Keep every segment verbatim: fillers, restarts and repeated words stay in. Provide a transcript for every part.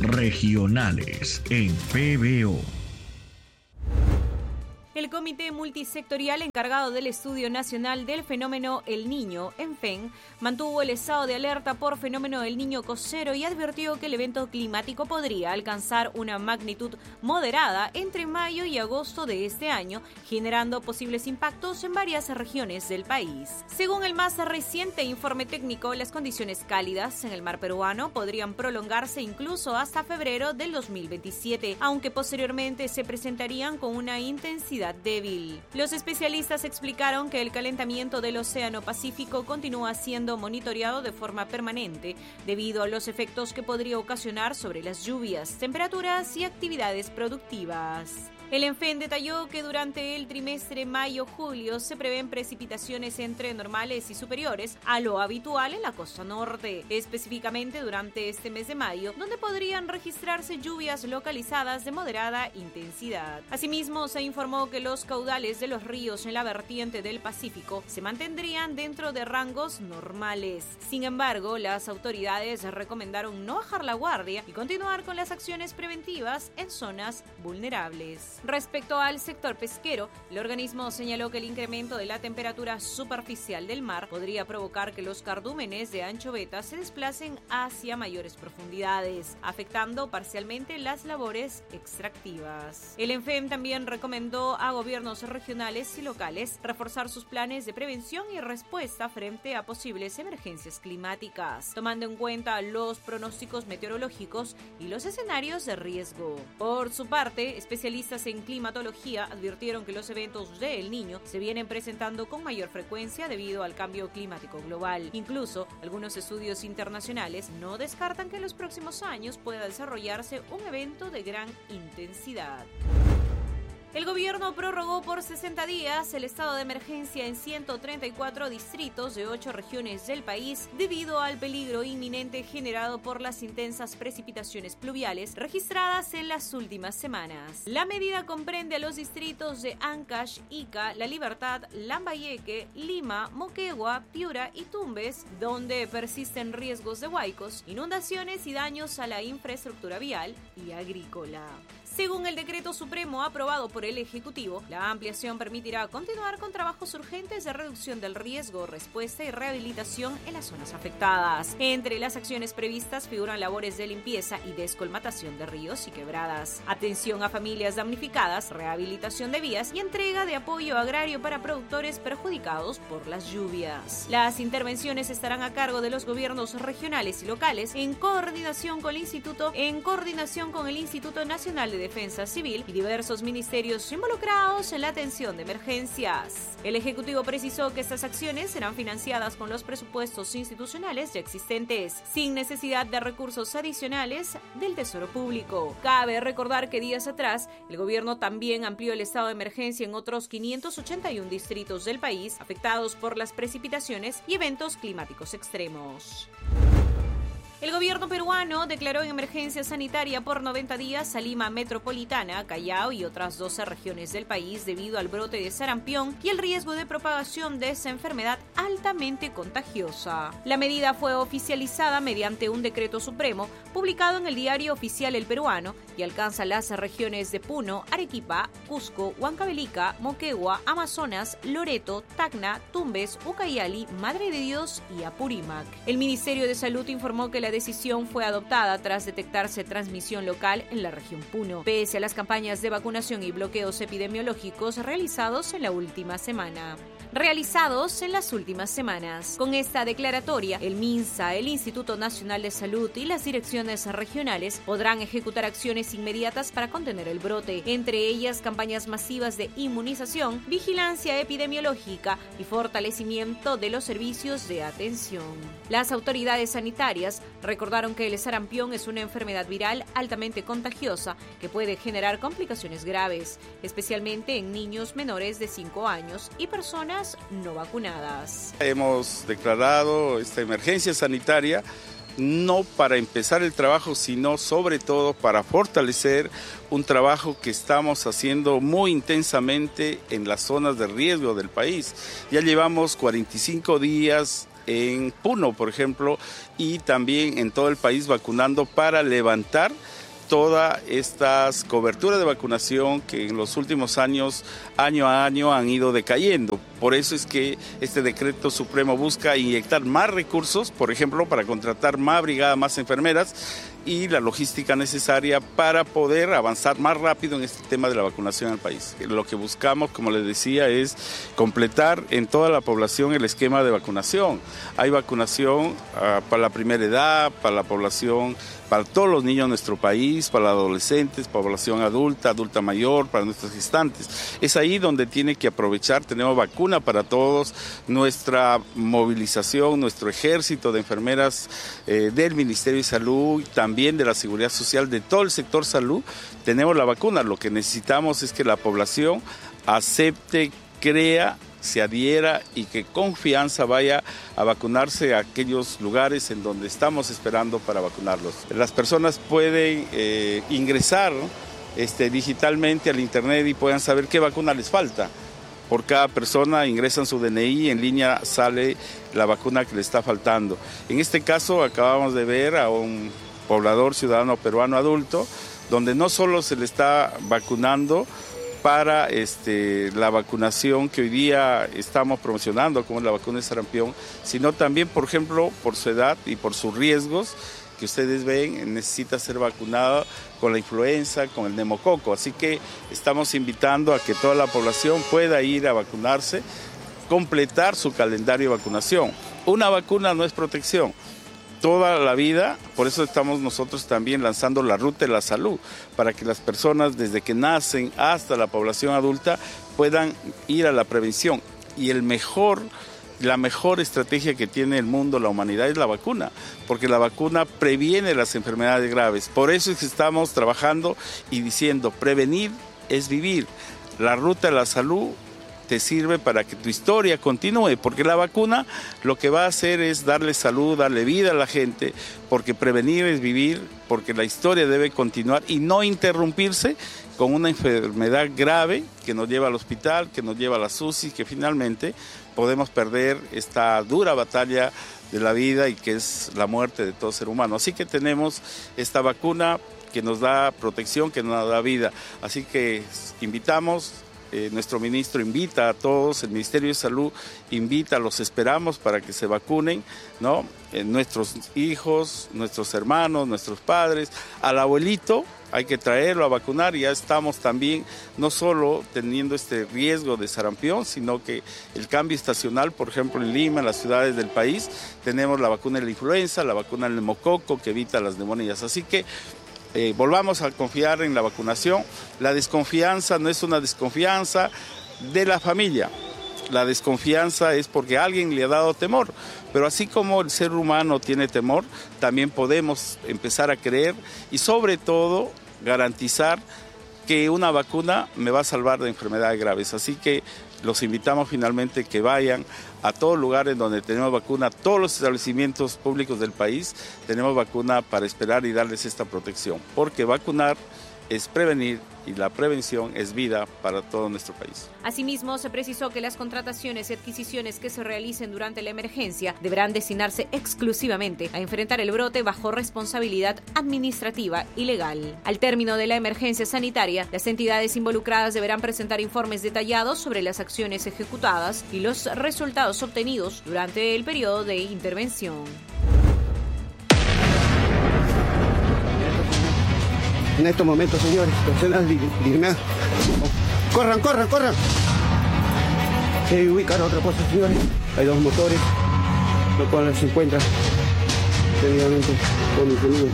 regionales en P B O. El Comité Multisectorial encargado del Estudio Nacional del Fenómeno El Niño, ENFEN, mantuvo el estado de alerta por fenómeno El Niño Costero y advirtió que el evento climático podría alcanzar una magnitud moderada entre mayo y agosto de este año, generando posibles impactos en varias regiones del país. Según el más reciente informe técnico, las condiciones cálidas en el mar peruano podrían prolongarse incluso hasta febrero del dos mil veintisiete, aunque posteriormente se presentarían con una intensidad débil. Los especialistas explicaron que el calentamiento del Océano Pacífico continúa siendo monitoreado de forma permanente debido a los efectos que podría ocasionar sobre las lluvias, temperaturas y actividades productivas. El ENFEN detalló que durante el trimestre mayo-julio se prevén precipitaciones entre normales y superiores a lo habitual en la costa norte, específicamente durante este mes de mayo, donde podrían registrarse lluvias localizadas de moderada intensidad. Asimismo, se informó que los caudales de los ríos en la vertiente del Pacífico se mantendrían dentro de rangos normales. Sin embargo, las autoridades recomendaron no bajar la guardia y continuar con las acciones preventivas en zonas vulnerables. Respecto al sector pesquero, el organismo señaló que el incremento de la temperatura superficial del mar podría provocar que los cardúmenes de anchoveta se desplacen hacia mayores profundidades, afectando parcialmente las labores extractivas. El ENFEN también recomendó a gobiernos regionales y locales reforzar sus planes de prevención y respuesta frente a posibles emergencias climáticas, tomando en cuenta los pronósticos meteorológicos y los escenarios de riesgo. Por su parte, especialistas en climatología advirtieron que los eventos de El Niño se vienen presentando con mayor frecuencia debido al cambio climático global. Incluso, algunos estudios internacionales no descartan que en los próximos años pueda desarrollarse un evento de gran intensidad. El gobierno prorrogó por sesenta días el estado de emergencia en ciento treinta y cuatro distritos de ocho regiones del país debido al peligro inminente generado por las intensas precipitaciones pluviales registradas en las últimas semanas. La medida comprende a los distritos de Ancash, Ica, La Libertad, Lambayeque, Lima, Moquegua, Piura y Tumbes, donde persisten riesgos de huaicos, inundaciones y daños a la infraestructura vial y agrícola. Según el decreto supremo aprobado por el Ejecutivo, la ampliación permitirá continuar con trabajos urgentes de reducción del riesgo, respuesta y rehabilitación en las zonas afectadas. Entre las acciones previstas figuran labores de limpieza y descolmatación de ríos y quebradas, atención a familias damnificadas, rehabilitación de vías y entrega de apoyo agrario para productores perjudicados por las lluvias. Las intervenciones estarán a cargo de los gobiernos regionales y locales en coordinación con el Instituto, en coordinación con el Instituto Nacional de Defensa Civil y diversos ministerios involucrados en la atención de emergencias. El Ejecutivo precisó que estas acciones serán financiadas con los presupuestos institucionales ya existentes, sin necesidad de recursos adicionales del Tesoro Público. Cabe recordar que días atrás, el gobierno también amplió el estado de emergencia en otros quinientos ochenta y uno distritos del país afectados por las precipitaciones y eventos climáticos extremos. El gobierno peruano declaró en emergencia sanitaria por noventa días a Lima Metropolitana, Callao y otras doce regiones del país debido al brote de sarampión y el riesgo de propagación de esa enfermedad altamente contagiosa. La medida fue oficializada mediante un decreto supremo publicado en el diario oficial El Peruano y alcanza las regiones de Puno, Arequipa, Cusco, Huancavelica, Moquegua, Amazonas, Loreto, Tacna, Tumbes, Ucayali, Madre de Dios y Apurímac. El Ministerio de Salud informó que la decisión fue adoptada tras detectarse transmisión local en la región Puno, pese a las campañas de vacunación y bloqueos epidemiológicos realizados en la última semana. realizados en las últimas semanas. Con esta declaratoria, el MINSA, el Instituto Nacional de Salud y las direcciones regionales podrán ejecutar acciones inmediatas para contener el brote, entre ellas campañas masivas de inmunización, vigilancia epidemiológica y fortalecimiento de los servicios de atención. Las autoridades sanitarias recordaron que el sarampión es una enfermedad viral altamente contagiosa que puede generar complicaciones graves, especialmente en niños menores de cinco años y personas no vacunadas. Hemos declarado esta emergencia sanitaria no para empezar el trabajo, sino sobre todo para fortalecer un trabajo que estamos haciendo muy intensamente en las zonas de riesgo del país. Ya llevamos cuarenta y cinco días en Puno, por ejemplo, y también en todo el país vacunando para levantar todas estas coberturas de vacunación que en los últimos años, año a año, han ido decayendo. Por eso es que este decreto supremo busca inyectar más recursos, por ejemplo, para contratar más brigadas, más enfermeras y la logística necesaria para poder avanzar más rápido en este tema de la vacunación en el país. Lo que buscamos, como les decía, es completar en toda la población el esquema de vacunación. Hay vacunación uh, para la primera edad, para la población, para todos los niños de nuestro país, para los adolescentes, población adulta, adulta mayor, para nuestros gestantes. Es ahí donde tiene que aprovechar, tenemos vacuna para todos, nuestra movilización, nuestro ejército de enfermeras eh, del Ministerio de Salud, también de la Seguridad Social, de todo el sector salud, tenemos la vacuna. Lo que necesitamos es que la población acepte, crea, se adhiera y que confianza vaya a vacunarse a aquellos lugares en donde estamos esperando para vacunarlos. Las personas pueden eh, ingresar este, digitalmente al internet y puedan saber qué vacuna les falta. Por cada persona ingresan su D N I y en línea sale la vacuna que le está faltando. En este caso acabamos de ver a un poblador ciudadano peruano adulto donde no solo se le está vacunando para este, la vacunación que hoy día estamos promocionando, como la vacuna de sarampión, sino también, por ejemplo, por su edad y por sus riesgos que ustedes ven, necesita ser vacunado con la influenza, con el neumococo. Así que estamos invitando a que toda la población pueda ir a vacunarse, completar su calendario de vacunación. Una vacuna no es protección. Toda la vida, por eso estamos nosotros también lanzando la ruta de la salud, para que las personas desde que nacen hasta la población adulta puedan ir a la prevención. Y el mejor, la mejor estrategia que tiene el mundo, la humanidad, es la vacuna, porque la vacuna previene las enfermedades graves. Por eso es que estamos trabajando y diciendo, prevenir es vivir. La ruta de la salud te sirve para que tu historia continúe, porque la vacuna lo que va a hacer es darle salud, darle vida a la gente, porque prevenir es vivir, porque la historia debe continuar y no interrumpirse con una enfermedad grave que nos lleva al hospital, que nos lleva a la S U S I, que finalmente podemos perder esta dura batalla de la vida y que es la muerte de todo ser humano. Así que tenemos esta vacuna que nos da protección, que nos da vida. Así que invitamos. Eh, nuestro ministro invita a todos, el Ministerio de Salud invita, los esperamos para que se vacunen, ¿no? Eh, nuestros hijos, nuestros hermanos, nuestros padres, al abuelito hay que traerlo a vacunar y ya estamos también no solo teniendo este riesgo de sarampión, sino que el cambio estacional, por ejemplo en Lima, en las ciudades del país, tenemos la vacuna de la influenza, la vacuna del neumococo que evita las neumonías, así que Eh, volvamos a confiar en la vacunación. La desconfianza no es una desconfianza de la familia. La desconfianza es porque alguien le ha dado temor. Pero así como el ser humano tiene temor, también podemos empezar a creer y sobre todo garantizar que una vacuna me va a salvar de enfermedades graves. Así que los invitamos finalmente que vayan a todos lugares donde tenemos vacuna, todos los establecimientos públicos del país tenemos vacuna para esperar y darles esta protección, porque vacunar es prevenir y la prevención es vida para todo nuestro país. Asimismo, se precisó que las contrataciones y adquisiciones que se realicen durante la emergencia deberán destinarse exclusivamente a enfrentar el brote bajo responsabilidad administrativa y legal. Al término de la emergencia sanitaria, las entidades involucradas deberán presentar informes detallados sobre las acciones ejecutadas y los resultados obtenidos durante el periodo de intervención. En estos momentos, señores, personas dignas. ¡Corran, corran, corran! Se ubican otra cosa, señores. Hay dos motores, los cuales se encuentran debidamente conducidos.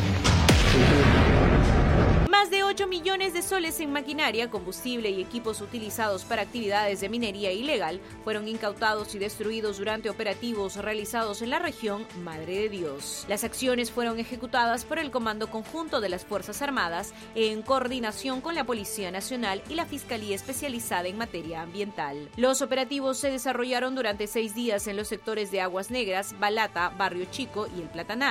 Más de ocho millones de soles en maquinaria, combustible y equipos utilizados para actividades de minería ilegal fueron incautados y destruidos durante operativos realizados en la región Madre de Dios. Las acciones fueron ejecutadas por el Comando Conjunto de las Fuerzas Armadas en coordinación con la Policía Nacional y la Fiscalía Especializada en Materia Ambiental. Los operativos se desarrollaron durante seis días en los sectores de Aguas Negras, Balata, Barrio Chico y El Platanal,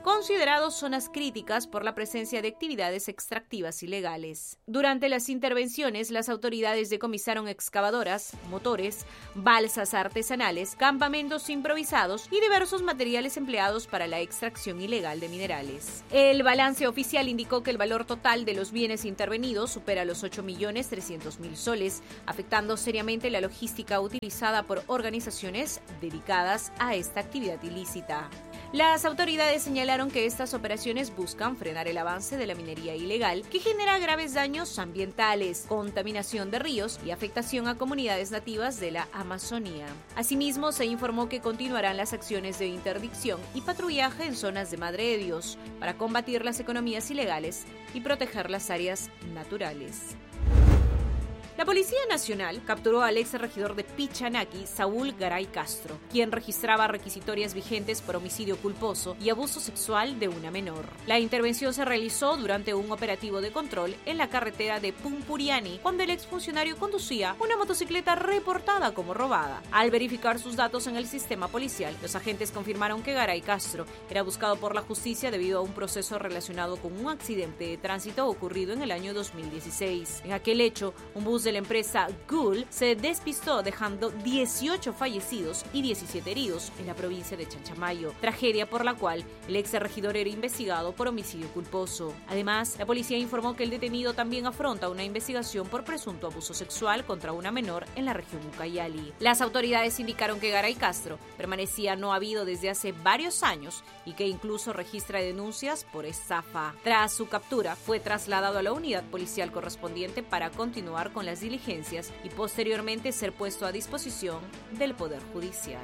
considerados zonas críticas por la presencia de actividades extractivas ilegales. Durante las intervenciones, las autoridades decomisaron excavadoras, motores, balsas artesanales, campamentos improvisados y diversos materiales empleados para la extracción ilegal de minerales. El balance oficial indicó que el valor total de los bienes intervenidos supera los ocho millones trescientos mil soles, afectando seriamente la logística utilizada por organizaciones dedicadas a esta actividad ilícita. Las autoridades señalaron que estas operaciones buscan frenar el avance de la minería ilegal, que genera graves daños ambientales, contaminación de ríos y afectación a comunidades nativas de la Amazonía. Asimismo, se informó que continuarán las acciones de interdicción y patrullaje en zonas de Madre de Dios para combatir las economías ilegales y proteger las áreas naturales. La Policía Nacional capturó al ex regidor de Pichanaki, Saúl Garay Castro, quien registraba requisitorias vigentes por homicidio culposo y abuso sexual de una menor. La intervención se realizó durante un operativo de control en la carretera de Pumpuriani, cuando el exfuncionario conducía una motocicleta reportada como robada. Al verificar sus datos en el sistema policial, los agentes confirmaron que Garay Castro era buscado por la justicia debido a un proceso relacionado con un accidente de tránsito ocurrido en el año dos mil dieciséis. En aquel hecho, un bus de la empresa Gul se despistó, dejando dieciocho fallecidos y diecisiete heridos en la provincia de Chanchamayo, tragedia por la cual el ex regidor era investigado por homicidio culposo. Además, la policía informó que el detenido también afronta una investigación por presunto abuso sexual contra una menor en la región Ucayali. Las autoridades indicaron que Garay Castro permanecía no habido desde hace varios años y que incluso registra denuncias por estafa. Tras su captura, fue trasladado a la unidad policial correspondiente para continuar con las diligencias y posteriormente ser puesto a disposición del Poder Judicial.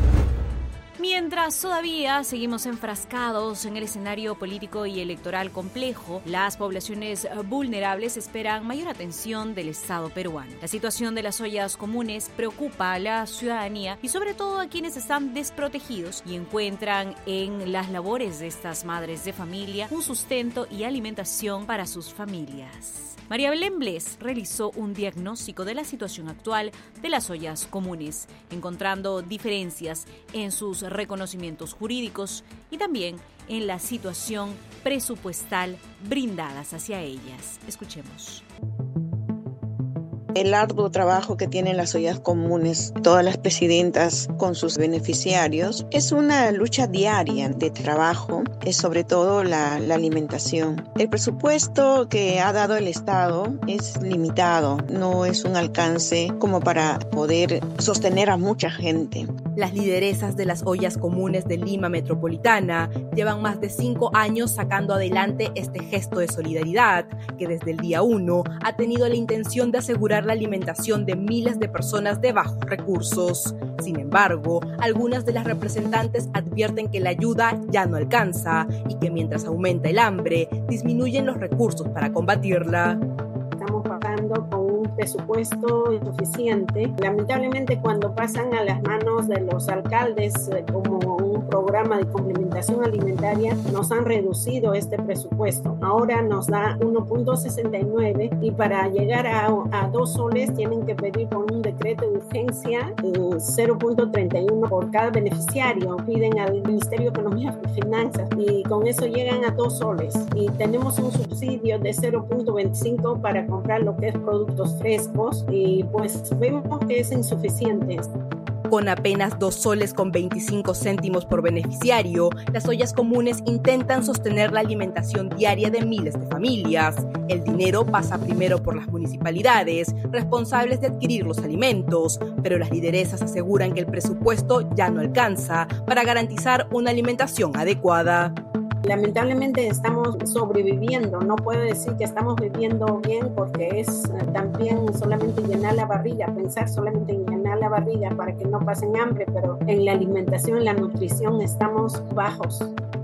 Mientras todavía seguimos enfrascados en el escenario político y electoral complejo, las poblaciones vulnerables esperan mayor atención del Estado peruano. La situación de las ollas comunes preocupa a la ciudadanía y sobre todo a quienes están desprotegidos y encuentran en las labores de estas madres de familia un sustento y alimentación para sus familias. María Belén Bles realizó un diagnóstico de la situación actual de las ollas comunes, encontrando diferencias en sus reconocimientos jurídicos y también en la situación presupuestal brindadas hacia ellas. Escuchemos. El arduo trabajo que tienen las ollas comunes, todas las presidentas con sus beneficiarios, es una lucha diaria de trabajo, es sobre todo la, la alimentación. El presupuesto que ha dado el Estado es limitado, no es un alcance como para poder sostener a mucha gente. Las lideresas de las ollas comunes de Lima Metropolitana llevan más de cinco años sacando adelante este gesto de solidaridad que desde el día uno ha tenido la intención de asegurar la alimentación de miles de personas de bajos recursos. Sin embargo, algunas de las representantes advierten que la ayuda ya no alcanza y que mientras aumenta el hambre, disminuyen los recursos para combatirla. Estamos pagando con un presupuesto insuficiente. Lamentablemente, cuando pasan a las manos de los alcaldes eh, como un programa de complementación alimentaria, nos han reducido este presupuesto. Ahora nos da uno punto sesenta y nueve y para llegar a, a dos soles tienen que pedir con un decreto de urgencia eh, cero punto treinta y uno por cada beneficiario. Piden al Ministerio de Economía y Finanzas y con eso llegan a dos soles. Y tenemos un subsidio de cero punto veinticinco para comprar lo que es productos frescos y pues vemos que es insuficiente. Con apenas dos soles con veinticinco céntimos por beneficiario, las ollas comunes intentan sostener la alimentación diaria de miles de familias. El dinero pasa primero por las municipalidades, responsables de adquirir los alimentos, pero las lideresas aseguran que el presupuesto ya no alcanza para garantizar una alimentación adecuada. Lamentablemente estamos sobreviviendo, no puedo decir que estamos viviendo bien porque es también solamente llenar la barriga, pensar solamente en llenar la barriga para que no pasen hambre, pero en la alimentación, en la nutrición estamos bajos.